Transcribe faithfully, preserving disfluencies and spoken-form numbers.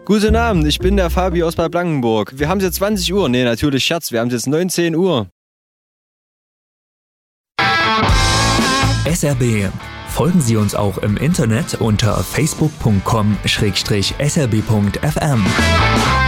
Guten Abend, ich bin der Fabi aus Bad Blankenburg. Wir haben es jetzt zwanzig Uhr. Nee, natürlich Scherz, wir haben es jetzt neunzehn Uhr. S R B. Folgen Sie uns auch im Internet unter facebook punkt com slash s r b punkt f m.